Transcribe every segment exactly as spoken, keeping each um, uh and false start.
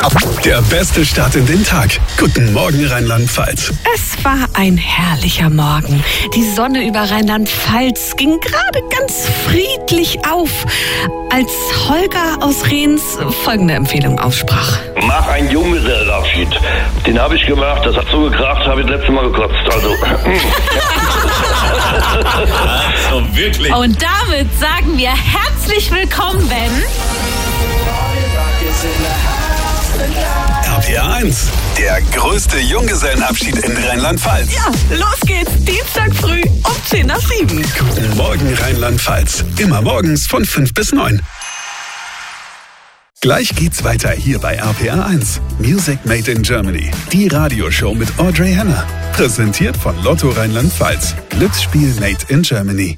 Der beste Start in den Tag. Guten Morgen, Rheinland-Pfalz. Es war ein herrlicher Morgen. Die Sonne über Rheinland-Pfalz ging gerade ganz friedlich auf, als Holger aus Rehns folgende Empfehlung aussprach. Mach einen Junggesellenabschied. Den habe ich gemacht, das hat so gekracht, habe ich das letzte Mal gekotzt. Also. Also wirklich. Und damit sagen wir herzlich willkommen, Ben. R P R eins, der größte Junggesellenabschied in Rheinland-Pfalz. Ja, los geht's. Dienstag früh um zehn nach sieben. Guten Morgen, Rheinland-Pfalz. Immer morgens von fünf bis neun. Gleich geht's weiter hier bei R P R eins. Music Made in Germany. Die Radioshow mit Audrey Henner. Präsentiert von Lotto Rheinland-Pfalz. Glücksspiel Made in Germany.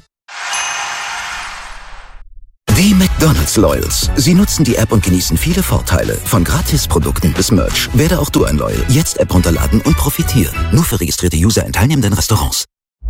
Die McDonald's Loyals. Sie nutzen die App und genießen viele Vorteile. Von Gratisprodukten bis Merch. Werde auch du ein Loyal. Jetzt App runterladen und profitieren. Nur für registrierte User in teilnehmenden Restaurants.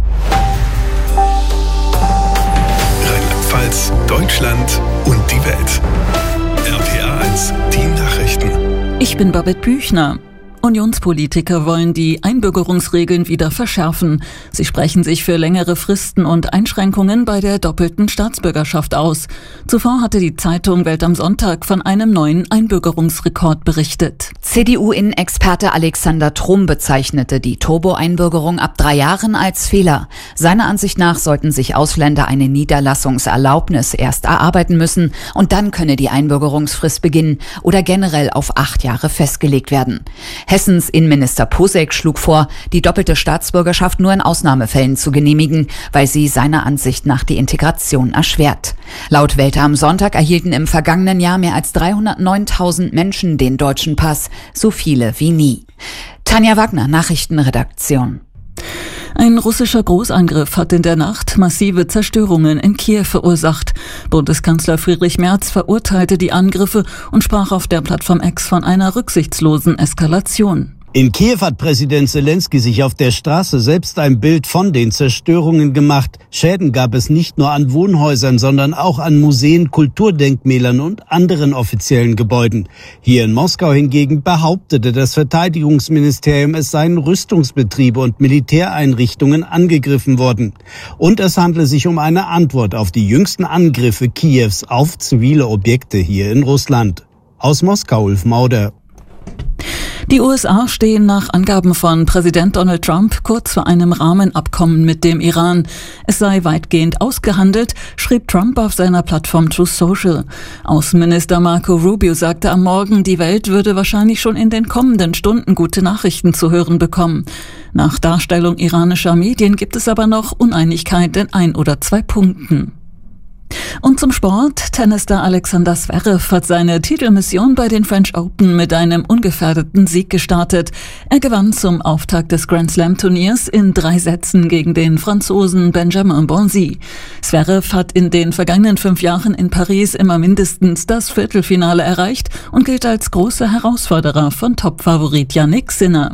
Rheinland-Pfalz, Deutschland und die Welt. R P R eins, die Nachrichten. Ich bin Babette Büchner. Unionspolitiker wollen die Einbürgerungsregeln wieder verschärfen. Sie sprechen sich für längere Fristen und Einschränkungen bei der doppelten Staatsbürgerschaft aus. Zuvor hatte die Zeitung Welt am Sonntag von einem neuen Einbürgerungsrekord berichtet. C D U-Innenexperte Alexander Trom bezeichnete die Turbo-Einbürgerung ab drei Jahren als Fehler. Seiner Ansicht nach sollten sich Ausländer eine Niederlassungserlaubnis erst erarbeiten müssen und dann könne die Einbürgerungsfrist beginnen oder generell auf acht Jahre festgelegt werden. Hessens Innenminister Posek schlug vor, die doppelte Staatsbürgerschaft nur in Ausnahmefällen zu genehmigen, weil sie seiner Ansicht nach die Integration erschwert. Laut Welt am Sonntag erhielten im vergangenen Jahr mehr als dreihundertneuntausend Menschen den deutschen Pass, so viele wie nie. Tanja Wagner, Nachrichtenredaktion. Ein russischer Großangriff hat in der Nacht massive Zerstörungen in Kiew verursacht. Bundeskanzler Friedrich Merz verurteilte die Angriffe und sprach auf der Plattform X von einer rücksichtslosen Eskalation. In Kiew hat Präsident Zelensky sich auf der Straße selbst ein Bild von den Zerstörungen gemacht. Schäden gab es nicht nur an Wohnhäusern, sondern auch an Museen, Kulturdenkmälern und anderen offiziellen Gebäuden. Hier in Moskau hingegen behauptete das Verteidigungsministerium, es seien Rüstungsbetriebe und Militäreinrichtungen angegriffen worden. Und es handle sich um eine Antwort auf die jüngsten Angriffe Kiews auf zivile Objekte hier in Russland. Aus Moskau, Ulf Mauder. Die U S A stehen nach Angaben von Präsident Donald Trump kurz vor einem Rahmenabkommen mit dem Iran. Es sei weitgehend ausgehandelt, schrieb Trump auf seiner Plattform Truth Social. Außenminister Marco Rubio sagte am Morgen, die Welt würde wahrscheinlich schon in den kommenden Stunden gute Nachrichten zu hören bekommen. Nach Darstellung iranischer Medien gibt es aber noch Uneinigkeit in ein oder zwei Punkten. Und zum Sport. Tennisstar Alexander Zverev hat seine Titelmission bei den French Open mit einem ungefährdeten Sieg gestartet. Er gewann zum Auftakt des Grand Slam Turniers in drei Sätzen gegen den Franzosen Benjamin Bonzi. Zverev hat in den vergangenen fünf Jahren in Paris immer mindestens das Viertelfinale erreicht und gilt als großer Herausforderer von Topfavorit Jannik Sinner.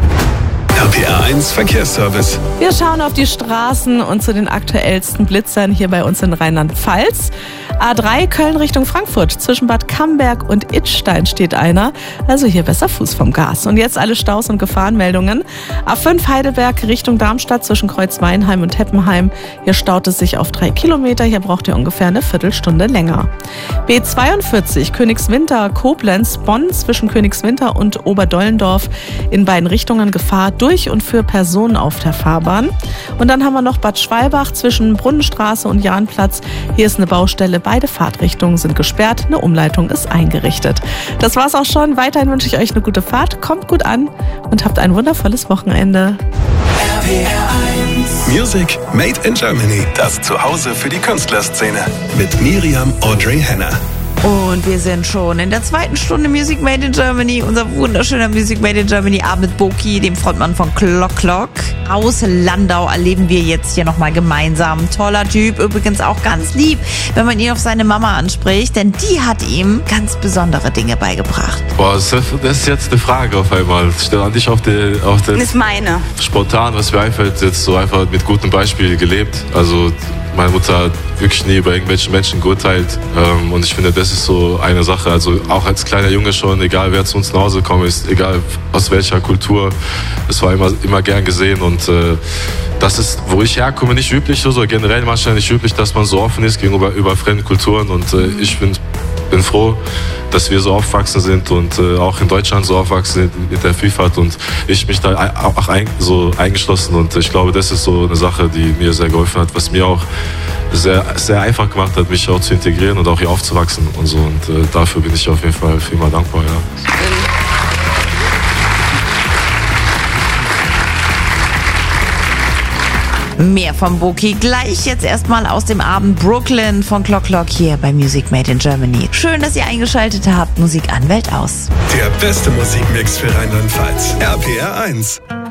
R P R eins Verkehrsservice. Wir schauen auf die Straßen und zu den aktuellsten Blitzern hier bei uns in Rheinland-Pfalz. A drei Köln Richtung Frankfurt. Zwischen Bad Camberg und Idstein steht einer. Also hier besser Fuß vom Gas. Und jetzt alle Staus und Gefahrenmeldungen. A fünf Heidelberg Richtung Darmstadt zwischen Kreuzweinheim und Heppenheim. Hier staut es sich auf drei Kilometer. Hier braucht ihr ungefähr eine Viertelstunde länger. B zweiundvierzig Königswinter Koblenz Bonn zwischen Königswinter und Oberdollendorf. In beiden Richtungen Gefahr durch und für Personen auf der Fahrbahn. Und dann haben wir noch Bad Schwalbach zwischen Brunnenstraße und Jahnplatz. Hier ist eine Baustelle. Beide Fahrtrichtungen sind gesperrt. Eine Umleitung ist eingerichtet. Das war's auch schon. Weiterhin wünsche ich euch eine gute Fahrt. Kommt gut an und habt ein wundervolles Wochenende. R P R eins. Music Made in Germany. Das Zuhause für die Künstlerszene. Mit Miriam Audrey Henner. Und wir sind schon in der zweiten Stunde Music Made in Germany. Unser wunderschöner Music Made in Germany Abend mit Boki, dem Frontmann von Clock Clock. Aus Landau erleben wir jetzt hier nochmal gemeinsam. Toller Typ, übrigens auch ganz lieb, wenn man ihn auf seine Mama anspricht, denn die hat ihm ganz besondere Dinge beigebracht. Boah, das ist jetzt eine Frage auf einmal. Ich stelle an dich auf den... Auf den das ist meine. Spontan, was mir einfällt, jetzt so einfach mit gutem Beispiel gelebt. Also meine Mutter hat wirklich nie über irgendwelche Menschen geurteilt. Ähm, und ich finde, das ist so eine Sache. Also auch als kleiner Junge schon, egal wer zu uns nach Hause gekommen ist, egal aus welcher Kultur, es war immer, immer gern gesehen. Und äh, das ist, wo ich herkomme, nicht üblich, so, so generell manchmal nicht üblich, dass man so offen ist gegenüber über fremde Kulturen. Und äh, ich bin, bin froh, dass wir so aufgewachsen sind und äh, auch in Deutschland so aufgewachsen sind mit der Vielfalt und ich mich da auch ein, so eingeschlossen. Und ich glaube, das ist so eine Sache, die mir sehr geholfen hat, was mir auch sehr, sehr einfach gemacht hat, mich auch zu integrieren und auch hier aufzuwachsen und so. Und äh, dafür bin ich auf jeden Fall vielmal dankbar. Ja. Mehr von Boki gleich, jetzt erstmal aus dem Abend Brooklyn von Clock Clock hier bei Music Made in Germany. Schön, dass ihr eingeschaltet habt. Musik an, Welt aus. Der beste Musikmix für Rheinland-Pfalz. R P R eins.